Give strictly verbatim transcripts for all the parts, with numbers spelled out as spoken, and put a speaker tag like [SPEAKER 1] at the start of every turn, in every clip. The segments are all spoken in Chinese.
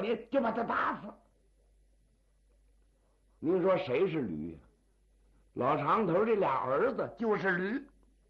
[SPEAKER 1] 嘴就把他打死。您说谁是驴呀？老长头这俩儿子就是驴，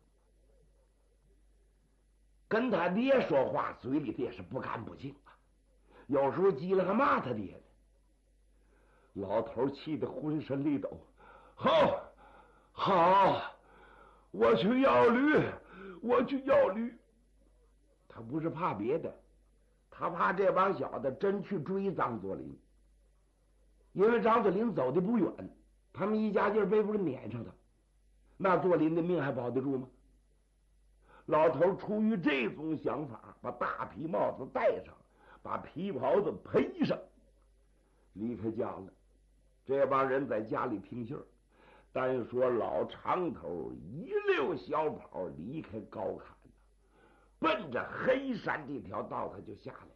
[SPEAKER 1] 跟他爹说话，嘴里爹是不干不净啊，有时候急了还骂他爹呢。老头气得浑身力抖，好，好，我去要驴，我去要驴。他不是怕别的，他怕这帮小子真去追张作霖，因为张作霖走的不远，他们一家劲儿背不是撵上他，那作霖的命还保得住吗？老头出于这种想法，把大皮帽子戴上，把皮袍子披上，离开家了。这帮人在家里听信儿，单说老长头一溜小跑离开高坎，奔着黑山这条道他就下来了。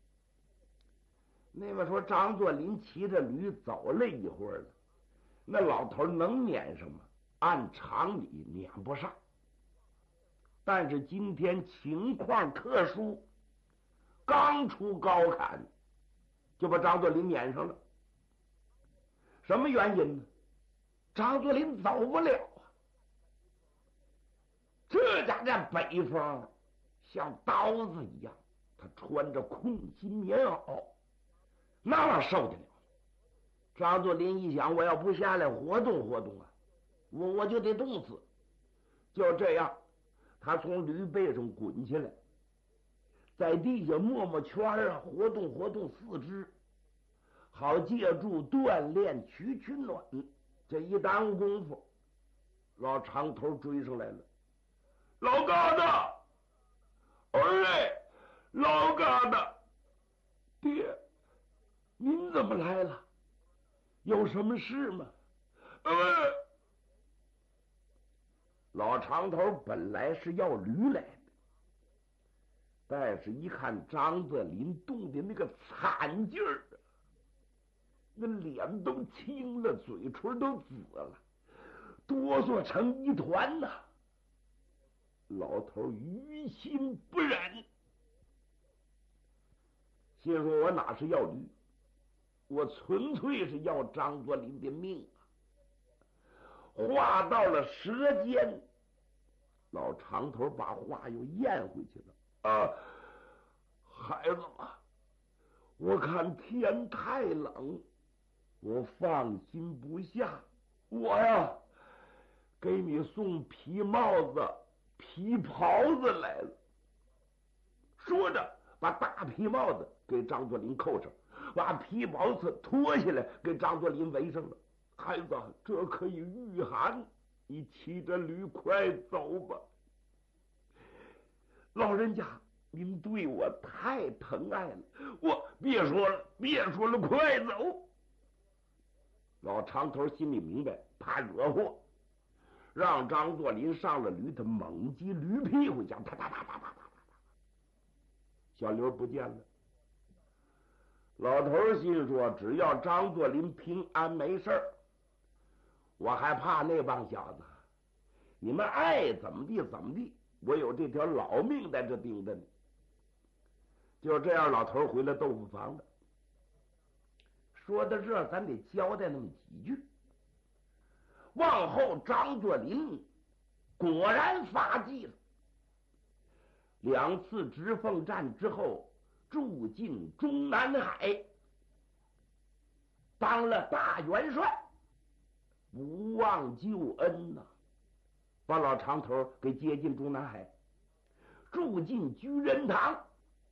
[SPEAKER 1] 那么说张作霖骑着驴走了一会儿了，那老头能撵上吗？按常理撵不上，但是今天情况特殊，刚出高坎就把张作霖撵上了。什么原因呢？张作霖走不了啊！这家这北风像刀子一样，他穿着空心棉袄，那玩意受得了？张作霖一想，我要不下来活动活动啊，我我就得冻死。就这样，他从驴背上滚下来，在地下摸摸圈啊，活动活动四肢，好借助锻炼取取暖。这一耽误功夫，老长头追上来了。老疙瘩，儿哎，老疙瘩，爹，您怎么来了？有什么事吗？呃，老长头本来是要驴来的，但是一看张作霖冻的那个惨劲儿，那脸都青了，嘴唇都紫了，哆嗦成一团呐、啊。老头于心不忍，心说我哪是要驴，我纯粹是要张作霖的命啊！话到了舌尖，老长头把话又咽回去了。啊，孩子嘛，我看天太冷，我放心不下，我呀给你送皮帽子皮袍子来了。说着把大皮帽子给张作霖扣上，把皮袍子脱下来给张作霖围上了。孩子，这可以御寒，你骑着驴快走吧。老人家您对我太疼爱了，我别说了别说了，快走。老长头心里明白，怕惹祸，让张作霖上了驴，他猛击驴屁股，讲啪啪啪啪啪啪啪，小刘不见了。老头心说，只要张作霖平安没事儿，我还怕那帮小子，你们爱怎么地怎么地，我有这条老命在这盯着呢。就这样，老头回了豆腐房了。说到这，咱得交代那么几句。往后张作霖果然发迹了，两次直奉战之后，驻进中南海，当了大元帅，不忘旧恩呐、啊，把老长头给接进中南海，住进居仁堂。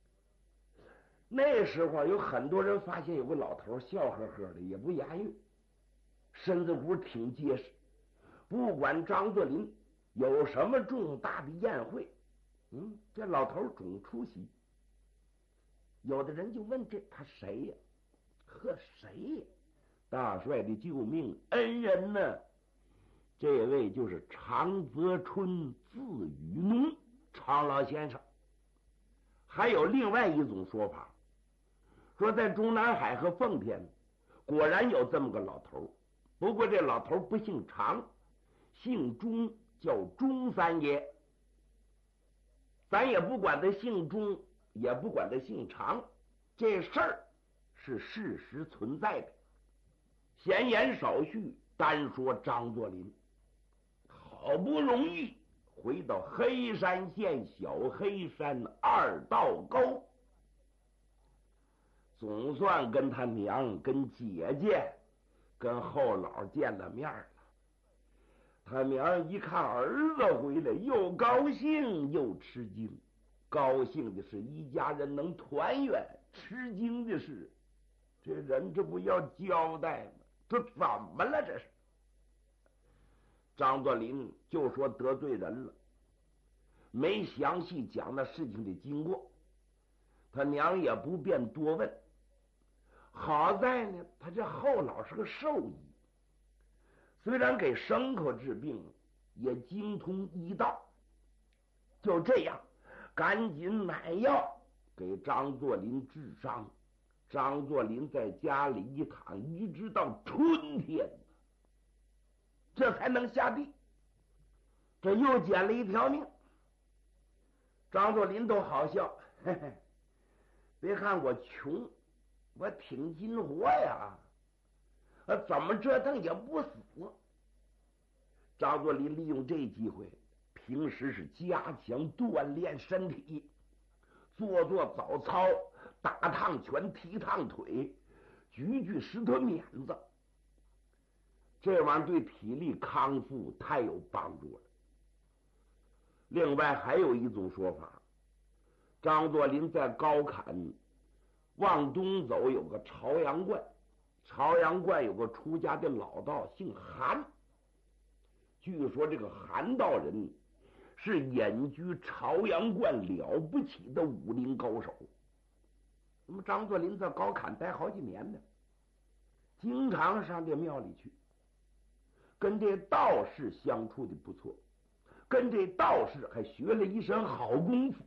[SPEAKER 1] 那时候有很多人发现有个老头笑呵呵的，也不言语，身子骨挺结实，不管张作霖有什么重大的宴会，嗯，这老头总出席。有的人就问，这他谁呀？呵，谁呀？大帅的救命恩人呢？这位就是常泽春字雨农常老先生。还有另外一种说法，说在中南海和奉天果然有这么个老头，不过这老头不姓常，姓钟，叫钟三爷。咱也不管他姓钟，也不管他姓常，这事儿是事实存在的。闲言少叙，单说张作霖好不容易回到黑山县小黑山二道沟，总算跟他娘、跟姐姐、跟后老见了面了。他娘一看儿子回来，又高兴又吃惊。高兴的是一家人能团圆，吃惊的是这人这不要交代吗？这怎么了？这是张作霖就说得罪人了，没详细讲那事情的经过。他娘也不便多问。好在呢，他这后老是个兽医，虽然给牲口治病，也精通医道。就这样，赶紧买药给张作霖治伤。张作霖在家里一躺，一直到春天，这才能下地。这又捡了一条命。张作霖都好笑，嘿嘿，别看我穷，我挺筋活呀，啊，怎么折腾也不死。张作霖利用这机会，平时是加强锻炼身体，做做早操，打趟拳，踢趟腿，举举石头碾子，这玩意儿对体力康复太有帮助了。另外还有一种说法，张作霖在高坎往东走有个朝阳观，朝阳观有个出家的老道姓韩，据说这个韩道人是隐居朝阳观了不起的武林高手。那么张作霖在高坎待好几年呢，经常上这庙里去，跟这道士相处的不错，跟这道士还学了一身好功夫。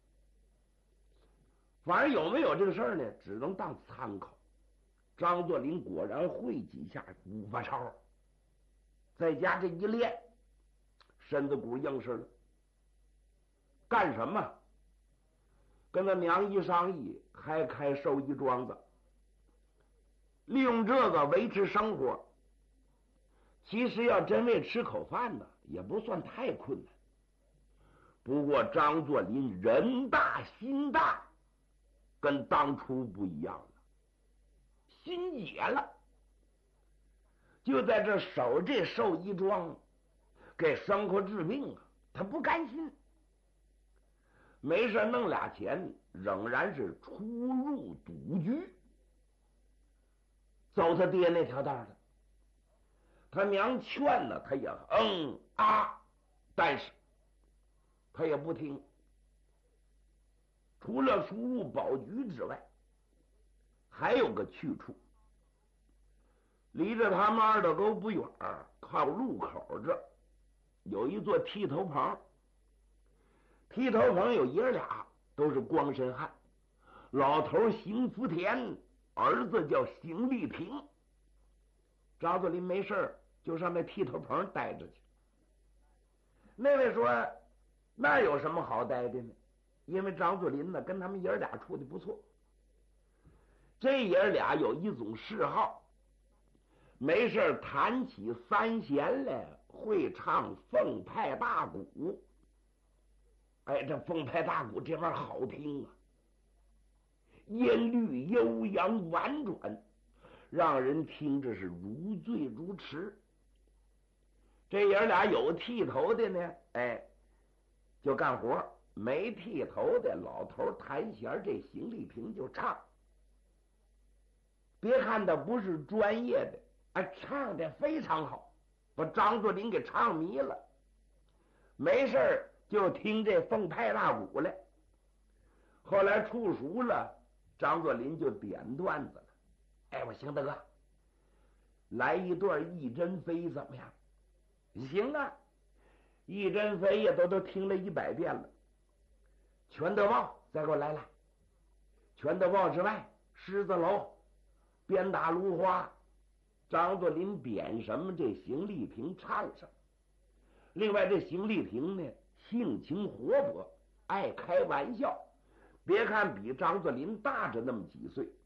[SPEAKER 1] 反正有没有这个事儿呢，只能当参考。张作霖果然会几下五法超，在家这一练，身子骨硬实了。干什么？跟他娘一商议，开开寿衣庄子，利用这个维持生活。其实要真为吃口饭呢，也不算太困难。不过张作霖人大心大，跟当初不一样了，心野了，就在这守这寿衣庄，给牲口治病啊，他不甘心。没事弄俩钱，仍然是出入赌局，走他爹那条道的。他娘劝了，他也嗯啊，但是他也不听。除了出入保局之外，还有个去处，离着他们二道沟不远，靠路口这有一座剃头棚。剃头棚有爷俩，都是光身汉，老头邢福田，儿子叫邢立平。张作霖没事就上那剃头棚待着去。那位说那有什么好待的呢？因为张作霖呢跟他们爷俩处的不错。这爷俩有一种嗜好，没事弹起三弦来，会唱凤派大鼓。哎，这凤派大鼓这玩意儿好听啊，音律悠扬婉转，让人听着是如醉如痴。这爷俩有剃头的呢，哎，就干活；没剃头的，老头弹弦，这邢立平就唱。别看他不是专业的，哎，唱的非常好，把张作霖给唱迷了。没事就听这凤派大鼓来。后来处熟了，张作霖就点段子了。哎，我邢大哥，来一段一针飞怎么样？行啊，一针飞呀，都都听了一百遍了。全德报再给我来来。全德报之外，狮子楼、鞭打芦花，张作霖点什么，这邢立平唱什么。另外这邢立平呢，性情活泼，爱开玩笑。别看比张作霖大着那么几岁，